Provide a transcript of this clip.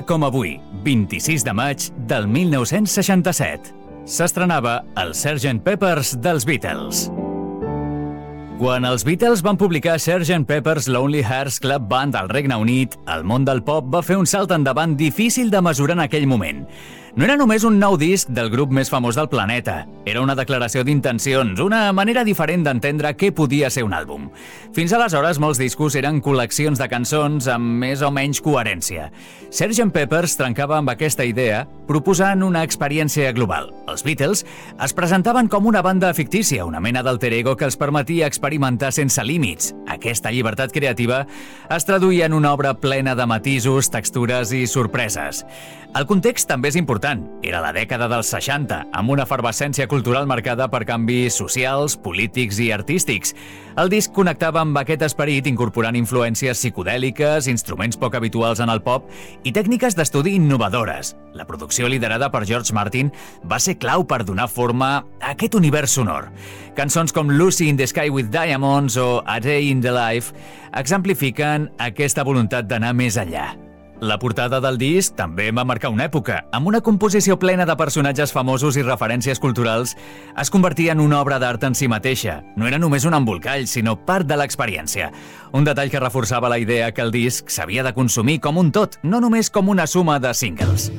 com avui, 26 de maig del 1967. S'estrenava el Sgt. Pepper's dels Beatles. Quan els Beatles van publicar Sgt. Pepper's Lonely Hearts Club Band al Regne Unit, el món del pop va fer un salt endavant difícil de mesurar en aquell moment. No era només un nou disc del grup més famós del planeta. Era una declaració d'intencions, una manera diferent d'entendre què podia ser un àlbum. Fins aleshores, molts discos eren col·leccions de cançons amb més o menys coherència. Sgt. Pepper's trencava amb aquesta idea, proposant una experiència global. Els Beatles es presentaven com una banda fictícia, una mena d'alter ego que els permetia experimentar sense límits. Aquesta llibertat creativa es traduïa en una obra plena de matisos, textures i sorpreses. El context també és important. Era la dècada dels 60, amb una efervescència cultural marcada per canvis socials, polítics i artístics. El disc connectava amb aquest esperit incorporant influències psicodèliques, instruments poc habituals en el pop i tècniques d'estudi innovadores. La producció liderada per George Martin va ser clau per donar forma a aquest univers sonor. Cançons com Lucy in the Sky with Diamonds o A Day in the Life exemplifiquen aquesta voluntat d'anar més enllà. La portada del disc també va marcar una època. Amb una composició plena de personatges famosos i referències culturals, es convertia en una obra d'art en si mateixa. No era només un embolcall, sinó part de l'experiència. Un detall que reforçava la idea que el disc s'havia de consumir com un tot, no només com una suma de singles.